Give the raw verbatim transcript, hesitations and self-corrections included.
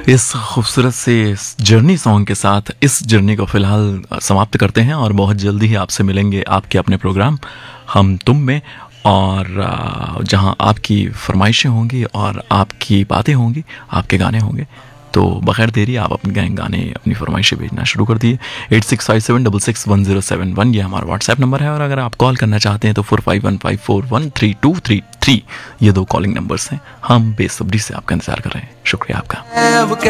इस खूबसूरत से इस जर्नी सॉन्ग के साथ इस जर्नी को फिलहाल समाप्त करते हैं और बहुत जल्दी ही आपसे मिलेंगे आपके अपने प्रोग्राम हम तुम में, और जहां आपकी फरमाइशें होंगी और आपकी बातें होंगी, आपके गाने होंगे। तो बगैर देरी आप अपने गाने अपनी फरमाइशें भेजना शुरू कर दिए। Eight six five seven double six one zero seven one ये हमारा व्हाट्सएप नंबर है, और अगर आप कॉल करना चाहते हैं तो four five one five four one three to three three ये दो कॉलिंग नंबर्स हैं। हम बेसब्री से आपका इंतजार कर रहे हैं। शुक्रिया आपका।